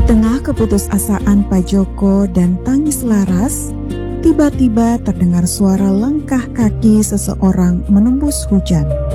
tengah keputusasaan Pak Joko dan tangis Laras, tiba-tiba terdengar suara langkah kaki seseorang menembus hujan.